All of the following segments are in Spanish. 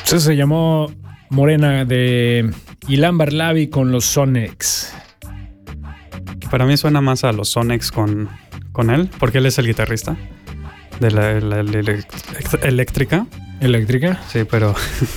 Pues eso se llamó Morena de Ilan Barlabi con los Sonics. Para mí suena más a los Sonics con él, porque él es el guitarrista de la eléctrica. ¿Eléctrica? Sí, pero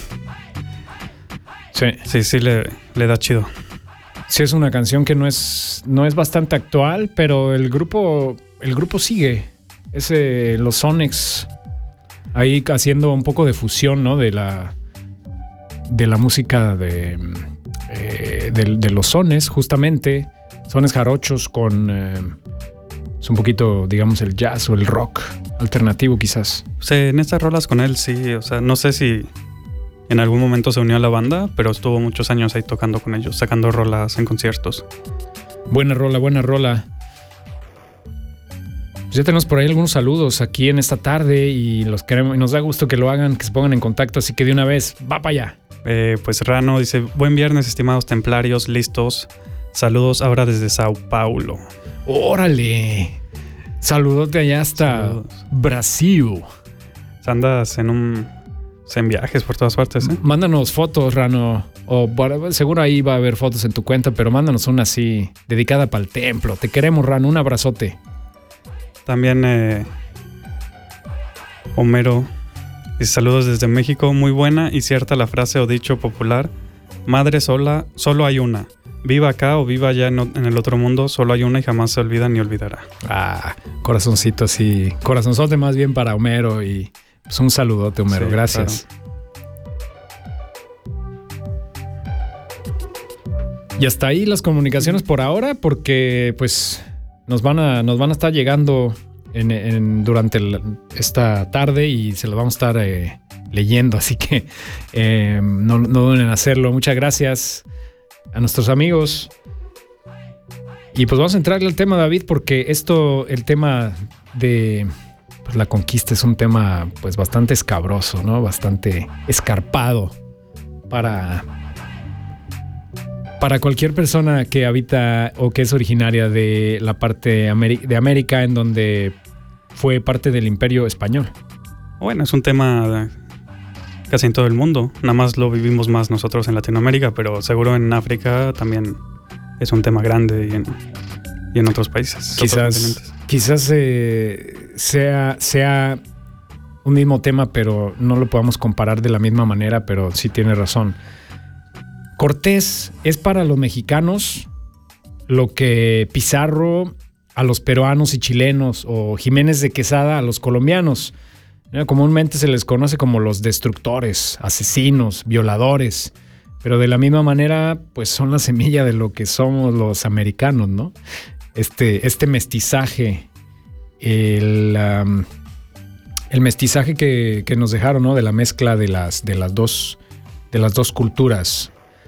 sí le da chido. Sí, es una canción que no es bastante actual, pero el grupo sigue. Los Sonics ahí haciendo un poco de fusión, ¿no? De la música de los sones, justamente. Sones jarochos con es un poquito, digamos, el jazz o el rock alternativo, quizás. Sí, en estas rolas con él sí, o sea, no sé si en algún momento se unió a la banda, pero estuvo muchos años ahí tocando con ellos, sacando rolas en conciertos. Buena rola. Pues ya tenemos por ahí algunos saludos aquí en esta tarde y los queremos, y nos da gusto que lo hagan, que se pongan en contacto, así que de una vez, va para allá. Pues Rano dice, buen viernes, estimados templarios, listos. Saludos ahora desde Sao Paulo. ¡Órale! Saludote allá hasta Brasil. Andas en viajes por todas partes, ¿eh? Mándanos fotos, Rano. Seguro ahí va a haber fotos en tu cuenta, pero mándanos una así, dedicada para el templo. Te queremos, Rano. Un abrazote. También Homero dice, saludos desde México. Muy buena y cierta la frase o dicho popular. Madre sola, solo hay una. Viva acá o viva allá en el otro mundo, solo hay una y jamás se olvida ni olvidará. Corazoncito así. Corazonzote más bien para Homero y pues un saludote, Homero. Sí, gracias. Claro. Y hasta ahí las comunicaciones por ahora, porque pues nos van a estar llegando durante esta tarde y se las vamos a estar leyendo, así que no duden en hacerlo. Muchas gracias a nuestros amigos. Y pues vamos a entrarle al tema, David, porque el tema de pues, la conquista es un tema pues bastante escabroso, ¿no? Bastante escarpado para cualquier persona que habita o que es originaria de la parte de América, en donde fue parte del Imperio Español. Bueno, es un tema casi en todo el mundo. Nada más lo vivimos más nosotros en Latinoamérica, pero seguro en África también es un tema grande y en otros países. Quizás sea un mismo tema, pero no lo podamos comparar de la misma manera, pero sí tiene razón. Cortés es para los mexicanos lo que Pizarro a los peruanos y chilenos o Jiménez de Quesada a los colombianos. Comúnmente se les conoce como los destructores, asesinos, violadores, pero de la misma manera pues son la semilla de lo que somos los americanos, ¿no? Este mestizaje, el mestizaje que nos dejaron, ¿no? De la mezcla de las dos culturas.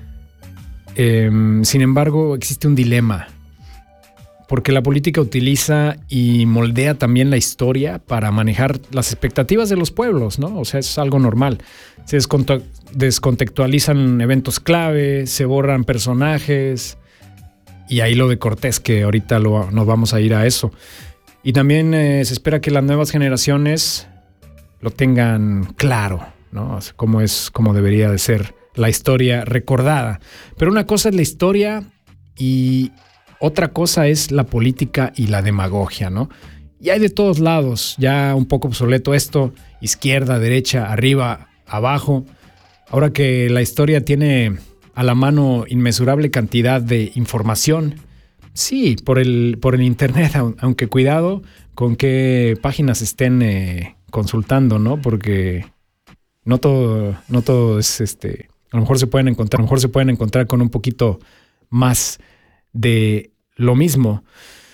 Sin embargo, existe un dilema, porque la política utiliza y moldea también la historia para manejar las expectativas de los pueblos, ¿no? O sea, es algo normal. Se descontextualizan eventos clave, se borran personajes, y ahí lo de Cortés, que ahorita nos vamos a ir a eso. Y también se espera que las nuevas generaciones lo tengan claro, ¿no? Como debería de ser la historia recordada. Pero una cosa es la historia y otra cosa es la política y la demagogia, ¿no? Y hay de todos lados, ya un poco obsoleto esto, izquierda, derecha, arriba, abajo. Ahora que la historia tiene a la mano inmesurable cantidad de información, sí, por el internet, aunque cuidado con qué páginas estén consultando, ¿no? Porque no todo es a lo mejor se pueden encontrar con un poquito más de lo mismo.